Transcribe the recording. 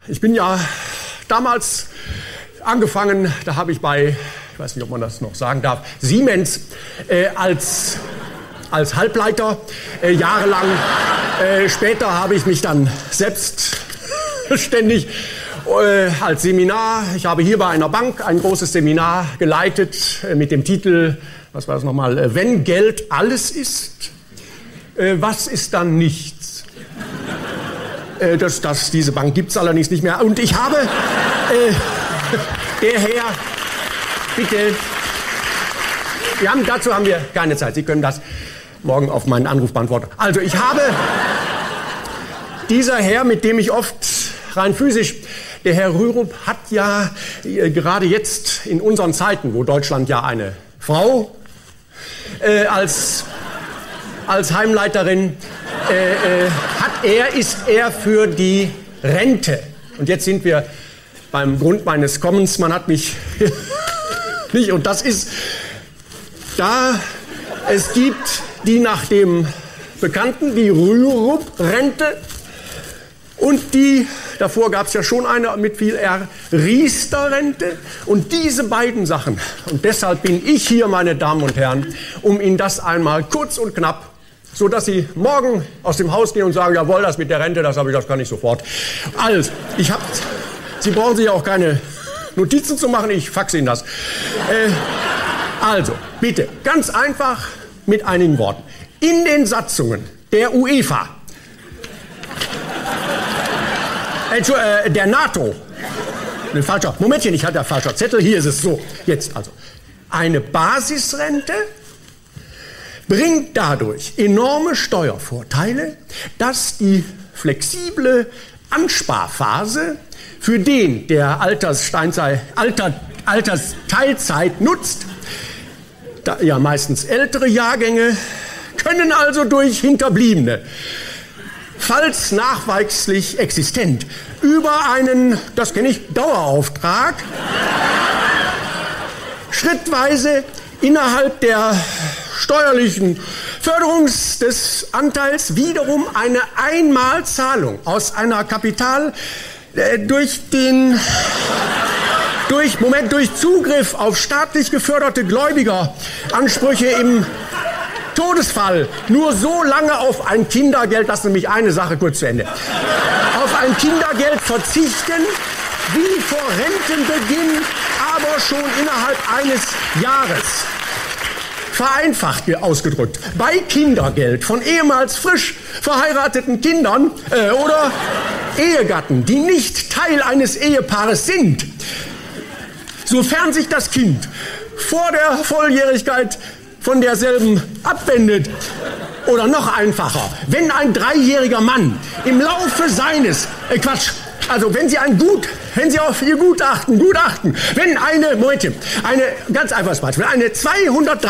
Ich bin ja damals angefangen, da habe ich bei, ich weiß nicht, ob man das noch sagen darf, Siemens als Halbleiter jahrelang. Später habe ich mich dann selbstständig als Seminar, ich habe hier bei einer Bank ein großes Seminar geleitet mit dem Titel, was war das nochmal, wenn Geld alles ist, was ist dann nichts? Diese Bank gibt es allerdings nicht mehr. Und ich habe, der Herr, bitte, dazu haben wir keine Zeit. Sie können das morgen auf meinen Anruf beantworten. Also ich habe, dieser Herr, mit dem ich oft rein physisch, der Herr Rürup hat ja gerade jetzt in unseren Zeiten, wo Deutschland ja eine Frau als Heimleiterin ist er für die Rente. Und jetzt sind wir beim Grund meines Kommens. Man hat mich nicht, und das ist da, es gibt die nach dem Bekannten, die Rürup-Rente, und die, davor gab es ja schon eine mit viel R, Riester-Rente. Und diese beiden Sachen, und deshalb bin ich hier, meine Damen und Herren, um Ihnen das einmal kurz und knapp, so dass Sie morgen aus dem Haus gehen und sagen, jawohl, das mit der Rente, das kann ich sofort. Also, Sie brauchen sich auch keine Notizen zu machen, ich faxe Ihnen das. Also, bitte, ganz einfach mit einigen Worten. In den Satzungen der UEFA, der NATO, Momentchen, ich hatte falscher Zettel, hier ist es so, jetzt also, eine Basisrente bringt dadurch enorme Steuervorteile, dass die flexible Ansparphase für den, der Altersteilzeit nutzt, ja meistens ältere Jahrgänge, können also durch Hinterbliebene, falls nachweislich existent, über einen, das kenne ich, Dauerauftrag, schrittweise innerhalb der steuerlichen Förderungs des Anteils wiederum eine Einmalzahlung aus einer Kapital durch Zugriff auf staatlich geförderte Gläubigeransprüche im Todesfall nur so lange auf ein Kindergeld, lassen Sie mich eine Sache kurz zu Ende, auf ein Kindergeld verzichten, wie vor Rentenbeginn, aber schon innerhalb eines Jahres. Vereinfacht ausgedrückt, bei Kindergeld von ehemals frisch verheirateten Kindern oder Ehegatten, die nicht Teil eines Ehepaares sind, sofern sich das Kind vor der Volljährigkeit von derselben abwendet. Oder noch einfacher, wenn ein 3-jähriger Mann im Laufe seines, wenn Sie auf Ihr Gutachten, wenn eine ganz einfaches Beispiel, eine 200